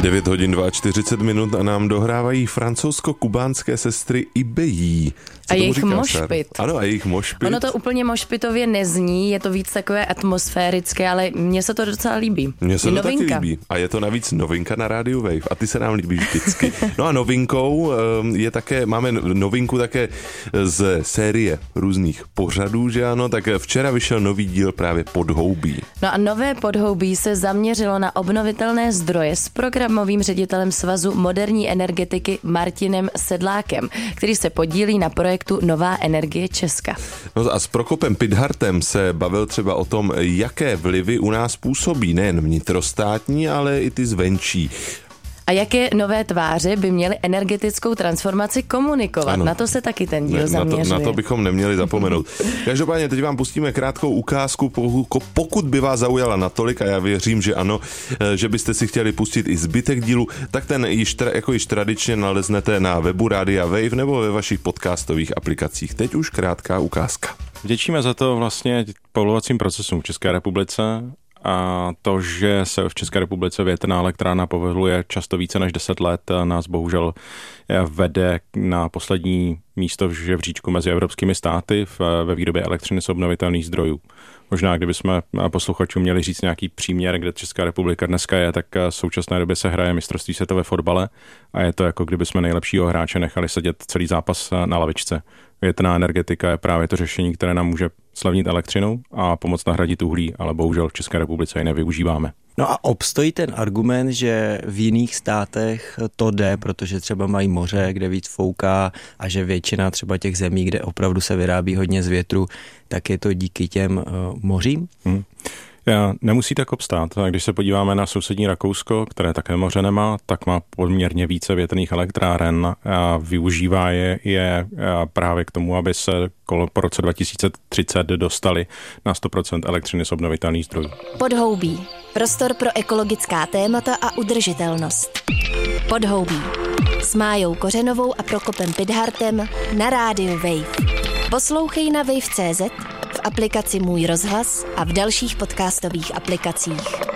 9 hodin 42 minut a nám dohrávají francouzsko-kubánské sestry Ibejí. A jejich mošpit. Ano, a jejich mošpit. Ono to úplně mošpitově nezní, je to víc takové atmosférické, ale mně se to docela líbí. Mně se to taky líbí. A je to navíc novinka na rádiu Wave. A ty se nám líbí vždycky. No a novinkou je také, máme novinku také z série různých pořadů, že ano, tak včera vyšel nový díl právě Podhoubí. No a nové Podhoubí se zaměřilo na obnovitelné zdroje s programovým ředitelem Svazu moderní energetiky Martinem Sedlákem, který se podílí na projektu Nová energie Česka. No a s Prokopem Pidhartem se bavil třeba o tom, jaké vlivy u nás působí, nejen vnitrostátní, ale i ty zvenčí. A jaké nové tváře by měly energetickou transformaci komunikovat? Ano. Na to se taky ten díl zaměřuje. Na to bychom neměli zapomenout. Každopádně teď vám pustíme krátkou ukázku, pokud by vás zaujala natolik, a já věřím, že ano, že byste si chtěli pustit i zbytek dílu, tak ten již tradičně naleznete na webu Rádia Wave nebo ve vašich podcastových aplikacích. Teď už krátká ukázka. Vděčíme za to vlastně povolovacím procesům v České republice. A to, že se v České republice větrná elektrárna povoluje často více než 10 let, nás bohužel vede na poslední místo v žebříčku mezi evropskými státy ve výrobě elektřiny z obnovitelných zdrojů. Možná, kdybychom posluchačům měli říct nějaký příměr, kde Česká republika dneska je, tak v současné době se hraje mistrovství světa ve fotbale a je to jako kdybychom nejlepšího hráče nechali sedět celý zápas na lavičce. Větrná energetika je právě to řešení, které nám může slevnit elektřinu a pomoct nahradit uhlí, ale bohužel v České republice ji nevyužíváme. No a obstojí ten argument, že v jiných státech to jde, protože třeba mají moře, kde víc fouká a že většina třeba těch zemí, kde opravdu se vyrábí hodně z větru, tak je to díky těm mořím? Nemusí tak obstát. Když se podíváme na sousední Rakousko, které také moře nemá, tak má poměrně více větrných elektráren a využívá je právě k tomu, aby se po roce 2030 dostali na 100% elektřiny z obnovitelných zdrojů. Podhoubí. Prostor pro ekologická témata a udržitelnost. Podhoubí. S Májou Kořenovou a Prokopem Pidhartem na rádiu Wave. Poslouchej na wave.cz, v aplikaci Můj rozhlas a v dalších podcastových aplikacích.